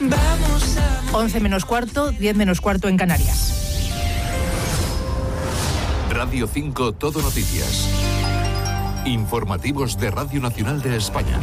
11 menos cuarto, 10 menos cuarto en Canarias. Radio 5 Todo Noticias. Informativos de Radio Nacional de España.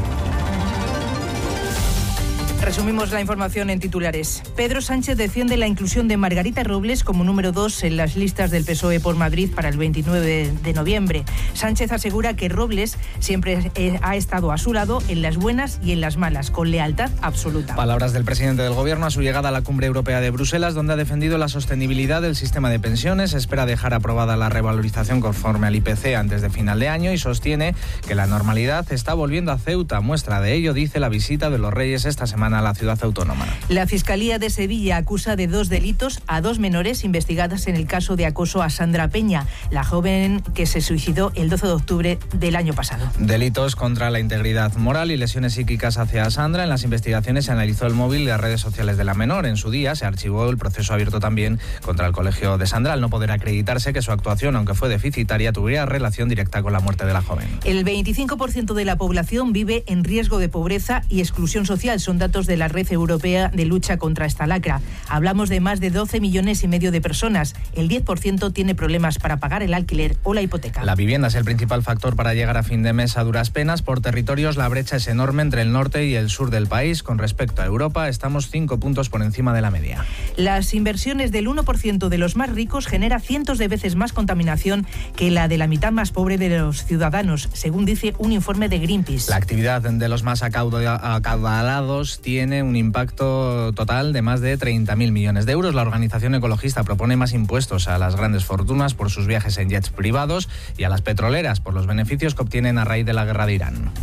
Resumimos la información en titulares. Pedro Sánchez defiende la inclusión de Margarita Robles como número 2 en las listas del PSOE por Madrid para el 29 de noviembre. Sánchez asegura que Robles siempre ha estado a su lado en las buenas y en las malas, con lealtad absoluta. Palabras del presidente del Gobierno a su llegada a la Cumbre Europea de Bruselas, donde ha defendido la sostenibilidad del sistema de pensiones, espera dejar aprobada la revalorización conforme al IPC antes de final de año y sostiene que la normalidad está volviendo a Ceuta. Muestra de ello, dice, la visita de los Reyes esta semana a la ciudad autónoma. La Fiscalía de Sevilla acusa de 2 delitos a 2 menores investigadas en el caso de acoso a Sandra Peña, la joven que se suicidó el 12 de octubre del año pasado. Delitos contra la integridad moral y lesiones psíquicas hacia Sandra. En las investigaciones se analizó el móvil y las redes sociales de la menor. En su día se archivó el proceso abierto también contra el colegio de Sandra, al no poder acreditarse que su actuación, aunque fue deficitaria, tuviera relación directa con la muerte de la joven. El 25% de la población vive en riesgo de pobreza y exclusión social. Son datos de la Red Europea de Lucha contra esta lacra. Hablamos de más de 12 millones y medio de personas. El 10% tiene problemas para pagar el alquiler o la hipoteca. La vivienda es el principal factor para llegar a fin de mes a duras penas. Por territorios, la brecha es enorme entre el norte y el sur del país. Con respecto a Europa, estamos 5 puntos por encima de la media. Las inversiones del 1% de los más ricos genera cientos de veces más contaminación que la de la mitad más pobre de los ciudadanos, según dice un informe de Greenpeace. La actividad de los más acaudalados tiene un impacto total de más de 30.000 millones de euros. La organización ecologista propone más impuestos a las grandes fortunas por sus viajes en jets privados y a las petroleras por los beneficios que obtienen a raíz de la guerra de Irán.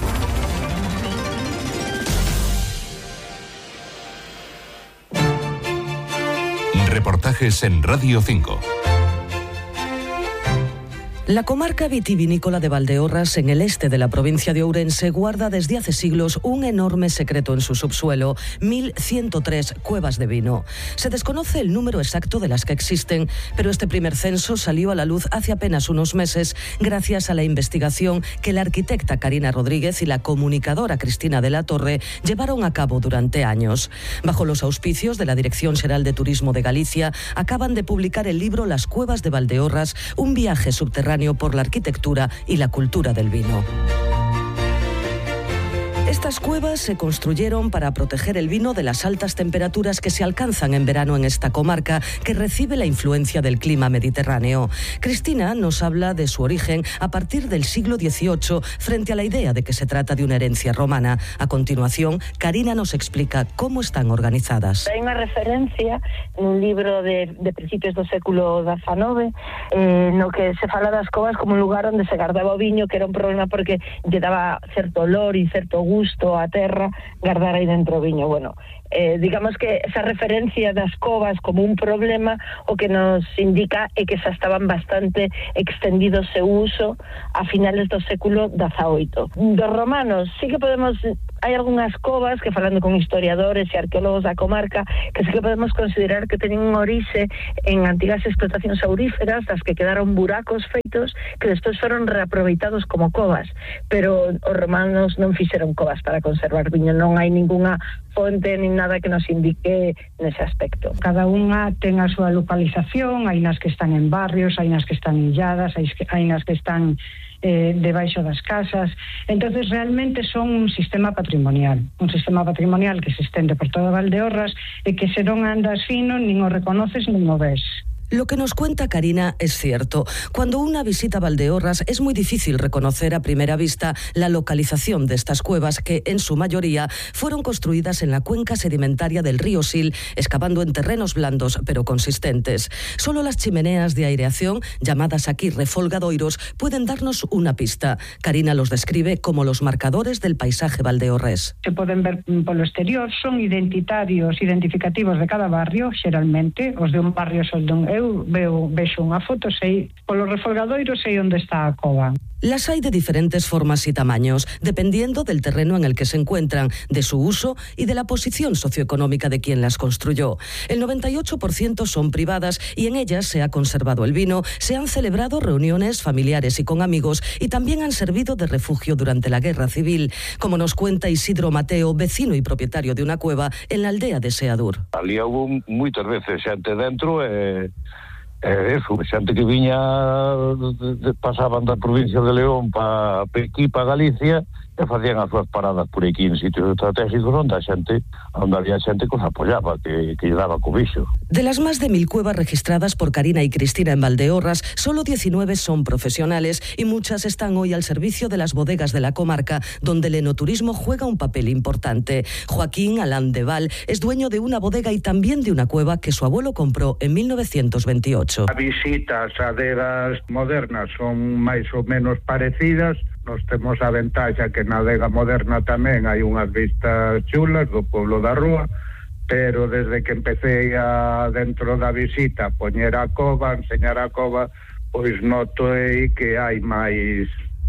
Reportajes en Radio 5. La comarca vitivinícola de Valdeorras, en el este de la provincia de Ourense, guarda desde hace siglos un enorme secreto en su subsuelo: 1.103 cuevas de vino. Se desconoce el número exacto de las que existen, pero este primer censo salió a la luz hace apenas unos meses gracias a la investigación que la arquitecta Karina Rodríguez y la comunicadora Cristina de la Torre llevaron a cabo durante años. Bajo los auspicios de la Dirección Xeral de Turismo de Galicia, acaban de publicar el libro Las cuevas de Valdeorras, un viaje subterráneo por la arquitectura y la cultura del vino. Estas cuevas se construyeron para proteger el vino de las altas temperaturas que se alcanzan en verano en esta comarca, que recibe la influencia del clima mediterráneo. Cristina nos habla de su origen a partir del siglo XVIII frente a la idea de que se trata de una herencia romana. A continuación, Karina nos explica cómo están organizadas. Hai unha referencia nun libro de principios do século XIX no que se fala das covas como un lugar onde se guardaba o viño, que era un problema porque lle daba certo olor e certo gusto a terra guardar aí dentro o viño. Bueno, digamos que esa referencia das covas como un problema o que nos indica é que xa estaban bastante extendidos seu uso a finales do século XVIII. Dos romanos sí que podemos, hai algunhas covas que, falando con historiadores e arqueólogos da comarca, que sí que podemos considerar que teñen un orixe en antigas explotacións auríferas das que quedaron buracos feitos que despois foron reaproveitados como covas, pero os romanos non fixeron covas para conservar viño, non hai ningunha fonte nin nada que nos indique nese aspecto. Cada unha ten a súa localización, hai nas que están en barrios, hai nas que están illadas, hai nas que están debaixo das casas. Entonces realmente son un sistema patrimonial que se estende por toda Valdeorras e que se non andas fino, nin o reconoces nin o ves. Lo que nos cuenta Karina es cierto. Cuando una visita a Valdeorras es muy difícil reconocer a primera vista la localización de estas cuevas que, en su mayoría, fueron construidas en la cuenca sedimentaria del río Sil, excavando en terrenos blandos pero consistentes. Solo las chimeneas de aireación, llamadas aquí refolgadoiros, pueden darnos una pista. Karina los describe como los marcadores del paisaje valdeorrés. Se poden ver polo exterior, son identificativos de cada barrio, xeralmente. Os de un barrio son de un eu vexo unha foto, sei, polo refolgadoiro sei onde está a cova. Las hay de diferentes formas y tamaños, dependiendo del terreno en el que se encuentran, de su uso y de la posición socioeconómica de quien las construyó. El 98% son privadas y en ellas se ha conservado el vino, se han celebrado reuniones familiares y con amigos y también han servido de refugio durante la Guerra Civil, como nos cuenta Isidro Mateo, vecino y propietario de una cueva en la aldea de Seadur. Ali hubo moitas veces xente dentro eso, xente que viña pasaban da provincia de León para aquí, para Galicia, e facían as súas paradas por aquí en sitios estratégicos onde había xente que os apoyaba, que lle daba cobicho. De las más de 1000 cuevas registradas por Karina y Cristina en Valdeorras, solo 19 son profesionales y muchas están hoy al servicio de las bodegas de la comarca, donde el enoturismo juega un papel importante. Joaquín Alán de Val es dueño de una bodega y también de una cueva que su abuelo compró en 1928. As visitas a adegas modernas son máis ou menos parecidas. Nos temos a ventaxa que na adega moderna tamén hai unhas vistas chulas do pueblo da Rúa, pero desde que empecé a dentro da visita a poñer a cova, a enseñar a cova, pois notei que hai máis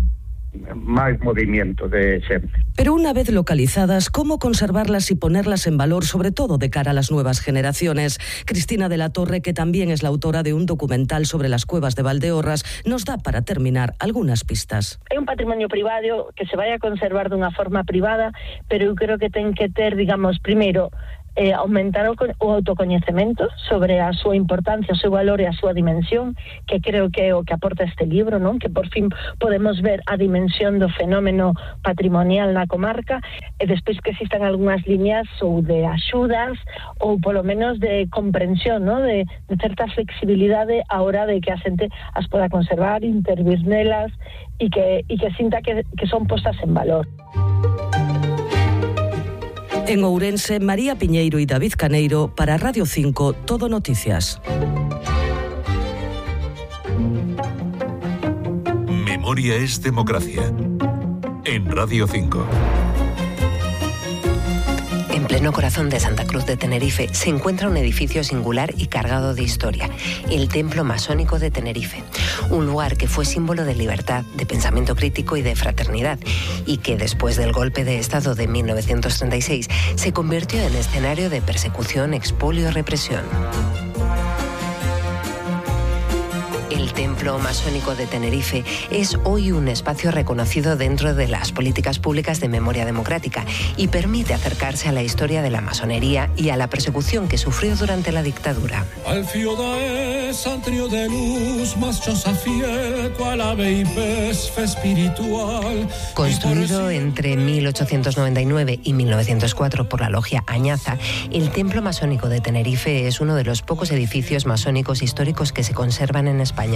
movimiento de xente. Pero una vez localizadas, ¿cómo conservarlas y ponerlas en valor, sobre todo de cara a las nuevas generaciones? Cristina de la Torre, que también es la autora de un documental sobre las cuevas de Valdeorras, nos da para terminar algunas pistas. É un patrimonio privado que se vai a conservar dunha forma privada, pero eu creo que ten que ter, digamos, primeiro, aumentar o autocoñecemento sobre a súa importancia, o seu valor e a súa dimensión, que creo que é o que aporta este libro, non? Que por fin podemos ver a dimensión do fenómeno patrimonial na comarca, e despois que existan algunhas líneas ou de axudas ou polo menos de comprensión, non? De certa flexibilidade a hora de que a xente as poda conservar, intervir nelas e que sinta que son postas en valor. En Ourense, María Piñeiro y David Caneiro para Radio 5, Todo Noticias. Memoria es democracia. En Radio 5. En pleno corazón de Santa Cruz de Tenerife se encuentra un edificio singular y cargado de historia, el Templo Masónico de Tenerife, un lugar que fue símbolo de libertad, de pensamiento crítico y de fraternidad, y que después del golpe de Estado de 1936 se convirtió en escenario de persecución, expolio y represión. El Templo Masónico de Tenerife es hoy un espacio reconocido dentro de las políticas públicas de memoria democrática y permite acercarse a la historia de la masonería y a la persecución que sufrió durante la dictadura. Construido entre 1899 y 1904 por la logia Añaza, el Templo Masónico de Tenerife es uno de los pocos edificios masónicos históricos que se conservan en España.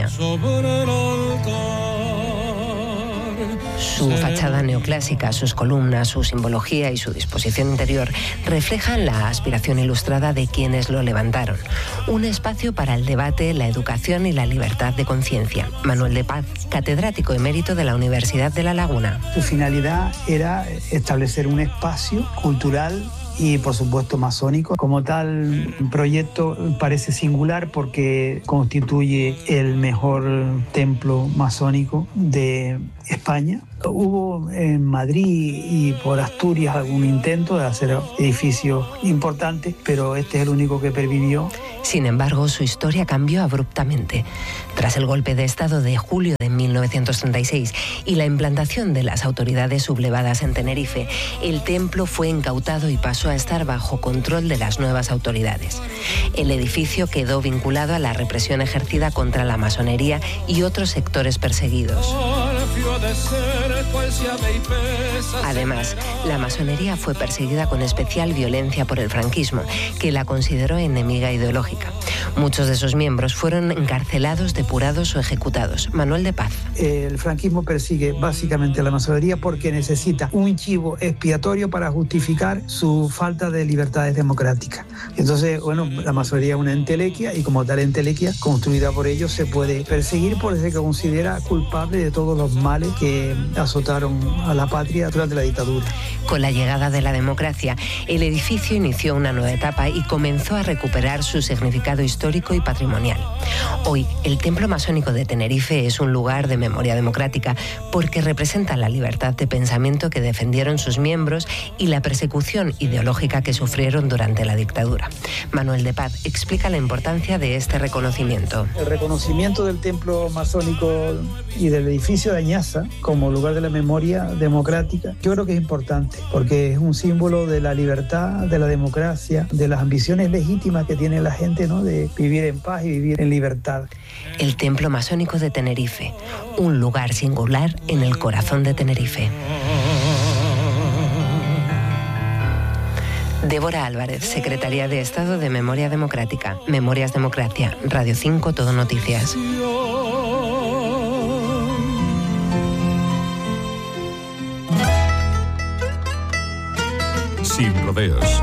Su fachada neoclásica, sus columnas, su simbología y su disposición interior reflejan la aspiración ilustrada de quienes lo levantaron. Un espacio para el debate, la educación y la libertad de conciencia. Manuel de Paz, catedrático emérito de la Universidad de La Laguna. Su finalidad era establecer un espacio cultural y por supuesto masónico. Como tal, el proyecto parece singular porque constituye el mejor templo masónico de España. Hubo en Madrid y por Asturias algún intento de hacer edificios importantes, pero este es el único que pervivió. Sin embargo, su historia cambió abruptamente. Tras el golpe de Estado de julio de 1936 y la implantación de las autoridades sublevadas en Tenerife, el templo fue incautado y pasó a estar bajo control de las nuevas autoridades. El edificio quedó vinculado a la represión ejercida contra la masonería y otros sectores perseguidos. Además, la masonería fue perseguida con especial violencia por el franquismo, que la consideró enemiga ideológica. Muchos de sus miembros fueron encarcelados, depurados o ejecutados. Manuel de Paz. El franquismo persigue básicamente a la masonería porque necesita un chivo expiatorio para justificar su falta de libertades democráticas. Entonces, bueno, la masonería es una entelequia y como tal entelequia, construida por ellos, se puede perseguir porque se considera culpable de todos los males males que azotaron a la patria durante la dictadura. Con la llegada de la democracia, el edificio inició una nueva etapa y comenzó a recuperar su significado histórico y patrimonial. Hoy, el Templo Masónico de Tenerife es un lugar de memoria democrática porque representa la libertad de pensamiento que defendieron sus miembros y la persecución ideológica que sufrieron durante la dictadura. Manuel de Paz explica la importancia de este reconocimiento. El reconocimiento del Templo Masónico y del edificio de Añaza como lugar de la memoria democrática, yo creo que es importante porque es un símbolo de la libertad, de la democracia, de las ambiciones legítimas que tiene la gente, ¿no?, de vivir en paz y vivir en libertad. El Templo Masónico de Tenerife, un lugar singular en el corazón de Tenerife. Débora Álvarez, Secretaria de Estado de Memoria Democrática. Memorias Democracia, Radio 5, Todo Noticias. Sin rodeos.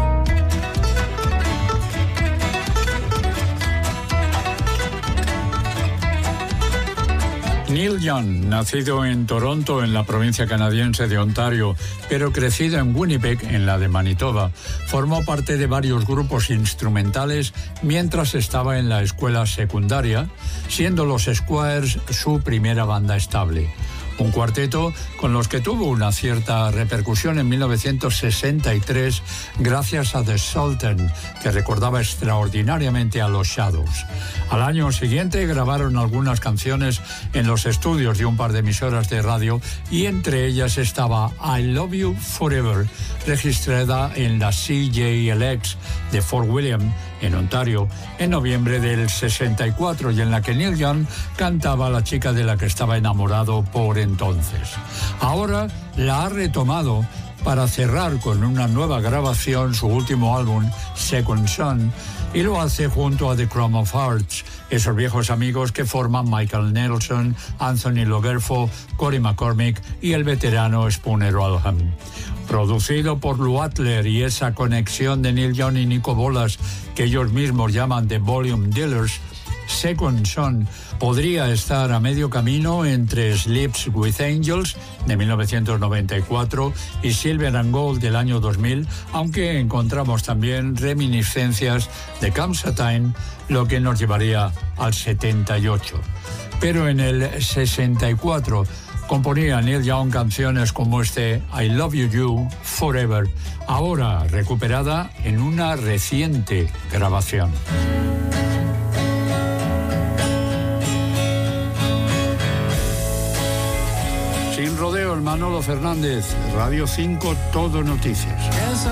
Neil Young, nacido en Toronto, en la provincia canadiense de Ontario, pero crecido en Winnipeg, en la de Manitoba, formó parte de varios grupos instrumentales mientras estaba en la escuela secundaria, siendo los Squires su primera banda estable. Un cuarteto con los que tuvo una cierta repercusión en 1963 gracias a The Sultan, que recordaba extraordinariamente a los Shadows. Al año siguiente grabaron algunas canciones en los estudios de un par de emisoras de radio y entre ellas estaba I Love You Forever, registrada en la CJLX de Fort William, en Ontario, en noviembre del 64, y en la que Neil Young cantaba a la chica de la que estaba enamorado por entonces. Ahora la ha retomado para cerrar con una nueva grabación su último álbum, Second Son, y lo hace junto a The Chrome of Hearts, esos viejos amigos que forman Michael Nelson, Anthony Logerfo, Cory McCormick y el veterano Spooner Oldham. Producido por Lou Adler y esa conexión de Neil Young y Nico Bolas que ellos mismos llaman The Volume Dealers, Second Son podría estar a medio camino entre Sleeps with Angels de 1994 y Silver and Gold del año 2000, aunque encontramos también reminiscencias de Comes a Time, lo que nos llevaría al 78. Pero en el 64 componía Neil Young canciones como este I Love You Forever, ahora recuperada en una reciente grabación. Sin rodeos, Manolo Fernández, Radio 5, Todo Noticias.